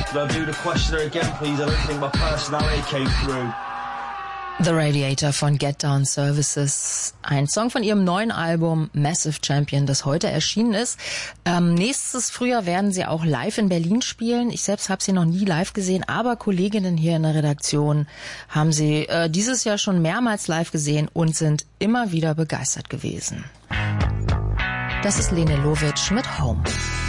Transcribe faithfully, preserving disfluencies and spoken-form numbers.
Could I do the questioner again, please? I don't think my personality came through. The Radiator von Get Down Services, ein Song von ihrem neuen Album Massive Champion, das heute erschienen ist. Ähm, nächstes Frühjahr werden sie auch live in Berlin spielen. Ich selbst habe sie noch nie live gesehen, aber Kolleginnen hier in der Redaktion haben sie äh, dieses Jahr schon mehrmals live gesehen und sind immer wieder begeistert gewesen. Das ist Lene Lovitch mit Home.